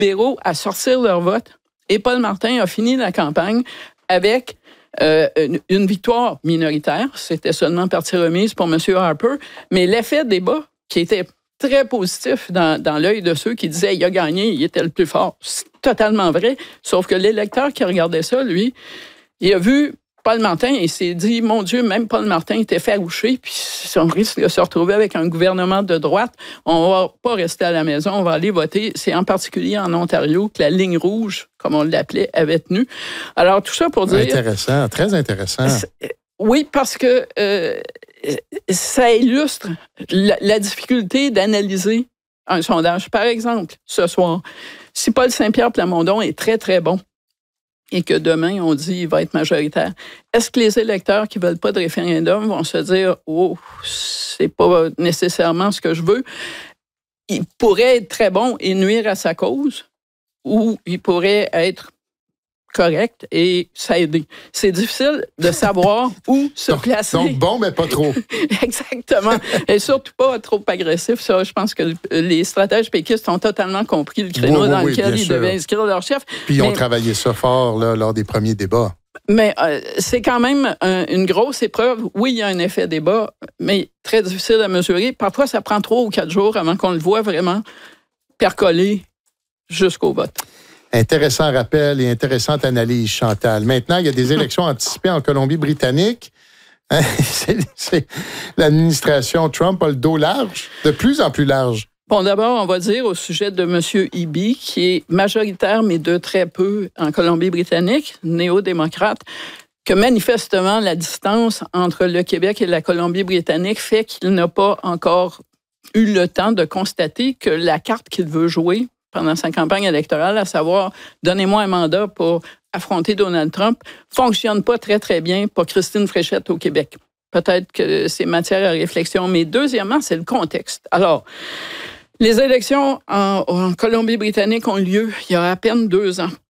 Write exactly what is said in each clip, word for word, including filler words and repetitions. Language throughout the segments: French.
libéraux à sortir leur vote. Et Paul Martin a fini la campagne avec euh, une, une victoire minoritaire. C'était seulement partie remise pour M. Harper. Mais l'effet débat, qui était très positif dans, dans l'œil de ceux qui disaient il a gagné, il était le plus fort. C'est totalement vrai. Sauf que l'électeur qui regardait ça, lui, il a vu Paul Martin et s'est dit, mon Dieu, même Paul Martin était farouché, puis on risque de se retrouver avec un gouvernement de droite. On va pas rester à la maison, on va aller voter. C'est en particulier en Ontario que la ligne rouge, comme on l'appelait, avait tenu. Alors, tout ça pour dire... Intéressant, très intéressant. Oui, parce que euh, ça illustre la, la difficulté d'analyser un sondage. Par exemple, ce soir, si Paul Saint-Pierre Plamondon est très, très bon, et que demain, on dit qu'il va être majoritaire, est-ce que les électeurs qui ne veulent pas de référendum vont se dire « Oh, c'est pas nécessairement ce que je veux ». Il pourrait être très bon et nuire à sa cause, ou il pourrait être correct et s'aider. C'est difficile de savoir où se donc, placer. Donc bon, mais pas trop. Exactement. Et surtout pas trop agressif. Ça, je pense que les stratèges péquistes ont totalement compris le créneau oui, oui, dans lequel oui, ils sûr. devaient inscrire leur chef. Puis ils mais, ont travaillé ça fort là, lors des premiers débats. Mais euh, c'est quand même un, une grosse épreuve. Oui, il y a un effet débat, mais très difficile à mesurer. Parfois, ça prend trois ou quatre jours avant qu'on le voit vraiment percoler jusqu'au vote. Intéressant rappel et intéressante analyse, Chantal. Maintenant, il y a des élections anticipées en Colombie-Britannique. Hein? C'est, c'est, l'administration Trump a le dos large, de plus en plus large. Bon, d'abord, on va dire au sujet de M. Eby, qui est majoritaire, mais de très peu en Colombie-Britannique, néo-démocrate, que manifestement, la distance entre le Québec et la Colombie-Britannique fait qu'il n'a pas encore eu le temps de constater que la carte qu'il veut jouer pendant sa campagne électorale, à savoir « donnez-moi un mandat pour affronter Donald Trump », fonctionne pas très, très bien pour Christine Fréchette au Québec. Peut-être que c'est matière à réflexion. Mais deuxièmement, c'est le contexte. Alors, les élections en, en Colombie-Britannique ont lieu il y a à peine deux ans.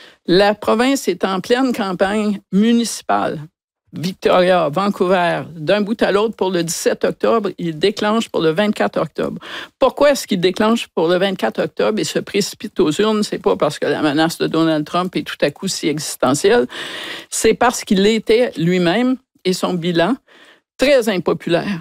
La province est en pleine campagne municipale. Victoria, Vancouver, d'un bout à l'autre pour le dix-sept octobre, il déclenche pour le vingt-quatre octobre. Pourquoi est-ce qu'il déclenche pour le vingt-quatre octobre et se précipite aux urnes? C'est pas parce que la menace de Donald Trump est tout à coup si existentielle. C'est parce qu'il était lui-même et son bilan très impopulaire.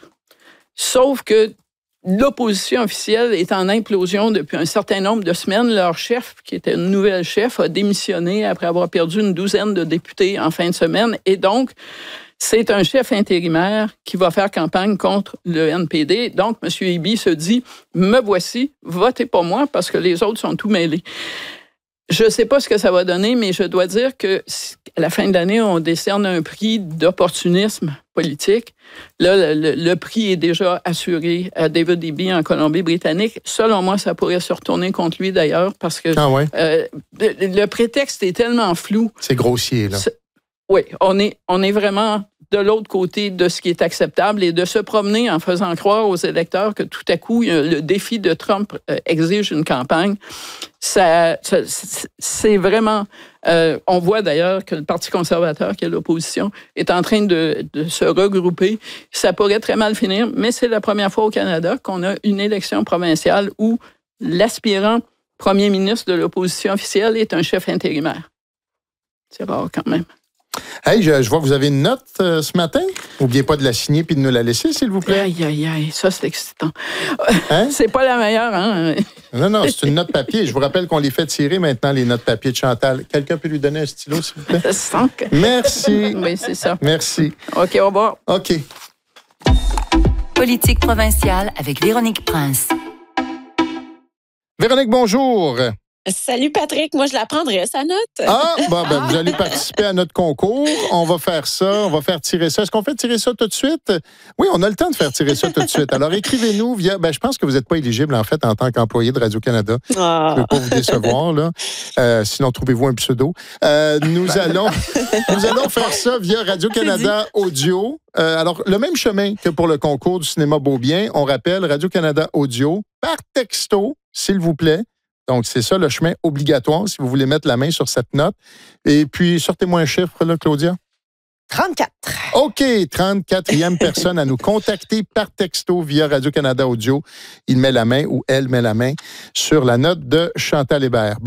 Sauf que l'opposition officielle est en implosion depuis un certain nombre de semaines. Leur chef, qui était une nouvelle chef, a démissionné après avoir perdu une douzaine de députés en fin de semaine. Et donc, c'est un chef intérimaire qui va faire campagne contre le N P D. Donc, M. Eby se dit, me voici, votez pour moi parce que les autres sont tout mêlés. Je ne sais pas ce que ça va donner, mais je dois dire que à la fin de l'année, on décerne un prix d'opportunisme politique. Là, le, le, le prix est déjà assuré à David Eby en Colombie-Britannique. Selon moi, ça pourrait se retourner contre lui d'ailleurs parce que ah ouais? euh, le, le prétexte est tellement flou. C'est grossier, là. C'est, oui, on est, on est vraiment de l'autre côté de ce qui est acceptable et de se promener en faisant croire aux électeurs que tout à coup, le défi de Trump exige une campagne. Ça, ça c'est vraiment... Euh, on voit d'ailleurs que le Parti conservateur, qui est l'opposition, est en train de, de se regrouper. Ça pourrait très mal finir, mais c'est la première fois au Canada qu'on a une élection provinciale où l'aspirant premier ministre de l'opposition officielle est un chef intérimaire. C'est rare quand même. Hey, je, je vois que vous avez une note euh, ce matin. N'oubliez pas de la signer puis de nous la laisser, s'il vous plaît. Aïe, aïe, aïe, ça, c'est excitant. Hein? C'est pas la meilleure, hein? Non, non, c'est une note papier. Je vous rappelle qu'on les fait tirer maintenant, les notes papier de Chantal. Quelqu'un peut lui donner un stylo, s'il vous plaît? Que... Merci. Oui, c'est ça. Merci. OK, au revoir. OK. Politique provinciale avec Véronique Prince. Véronique, bonjour. Salut Patrick, moi je la prendrais, sa note. Ah, bon, ben, vous allez participer à notre concours. On va faire ça, on va faire tirer ça. Est-ce qu'on fait tirer ça tout de suite? Oui, on a le temps de faire tirer ça tout de suite. Alors, écrivez-nous via... Ben, je pense que vous n'êtes pas éligible, en fait, en tant qu'employé de Radio-Canada. Ah. Je ne veux pas vous décevoir, là. Euh, sinon, trouvez-vous un pseudo. Euh, nous, allons, nous allons faire ça via Radio-Canada Audio. Euh, alors, le même chemin que pour le concours du cinéma Beaubien. On rappelle Radio-Canada Audio par texto, s'il vous plaît. Donc, c'est ça le chemin obligatoire si vous voulez mettre la main sur cette note. Et puis, sortez-moi un chiffre, là, Claudia. trente-quatre. OK, trente-quatrième personne à nous contacter par texto via Radio-Canada Audio. Il met la main ou elle met la main sur la note de Chantal Hébert.